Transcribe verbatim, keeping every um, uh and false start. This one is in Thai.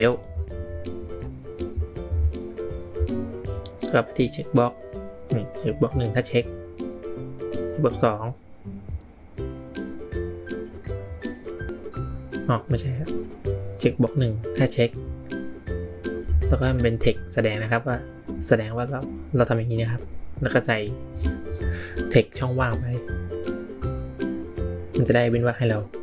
เร็วกลับที่เช็คบล็อกนี่เช็คบล็อกหนึ่งถ้าเช็คบล็อกสองอ๋อไม่ใช่ครับเช็คบล็อกหนึ่งถ้าเช็คแล้วก็เป็นเทคแสดงนะครับว่าแสดงว่าเราเราทำอย่างนี้นะครับแล้วก็ใส่เทคช่องว่างไปมันจะได้เว้นวรรคให้เรา